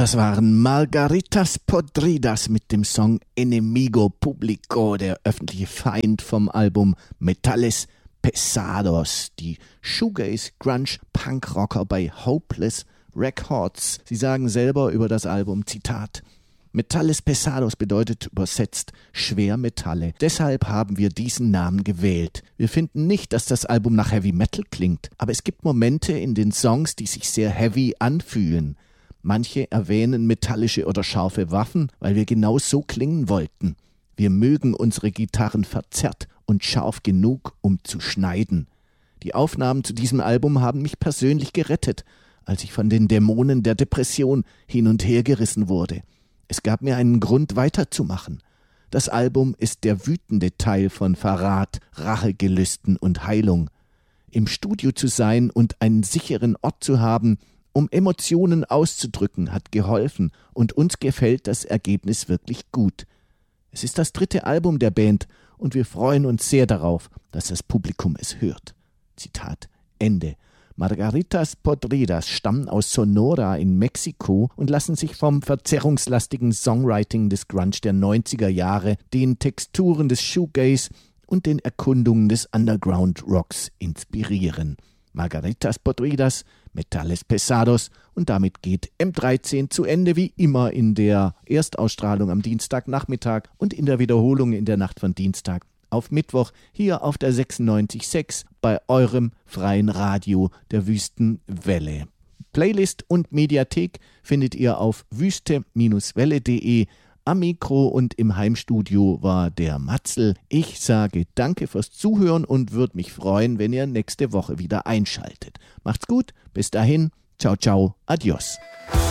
Das waren Margaritas Podridas mit dem Song Enemigo Público, der öffentliche Feind vom Album Metales Pesados, die Shoegaze Grunge Punkrocker bei Hopeless Records. Sie sagen selber über das Album, Zitat: Metales Pesados bedeutet übersetzt Schwermetalle. Deshalb haben wir diesen Namen gewählt. Wir finden nicht, dass das Album nach Heavy Metal klingt, aber es gibt Momente in den Songs, die sich sehr heavy anfühlen. Manche erwähnen metallische oder scharfe Waffen, weil wir genau so klingen wollten. Wir mögen unsere Gitarren verzerrt und scharf genug, um zu schneiden. Die Aufnahmen zu diesem Album haben mich persönlich gerettet, als ich von den Dämonen der Depression hin und her gerissen wurde. Es gab mir einen Grund weiterzumachen. Das Album ist der wütende Teil von Verrat, Rachegelüsten und Heilung. Im Studio zu sein und einen sicheren Ort zu haben, um Emotionen auszudrücken, hat geholfen und uns gefällt das Ergebnis wirklich gut. Es ist das 3. Album der Band und wir freuen uns sehr darauf, dass das Publikum es hört. Zitat Ende. Margaritas Podridas stammen aus Sonora in Mexiko und lassen sich vom verzerrungslastigen Songwriting des Grunge der 90er Jahre, den Texturen des Shoegaze und den Erkundungen des Underground Rocks inspirieren. Margaritas Podridas, Metales Pesados, und damit geht M13 zu Ende, wie immer in der Erstausstrahlung am Dienstagnachmittag und in der Wiederholung in der Nacht von Dienstag auf Mittwoch hier auf der 96.6 bei eurem freien Radio der Wüstenwelle. Playlist und Mediathek findet ihr auf wüste-welle.de. Am Mikro und im Heimstudio war der Matzel. Ich sage danke fürs Zuhören und würde mich freuen, wenn ihr nächste Woche wieder einschaltet. Macht's gut, bis dahin, ciao, ciao, adios.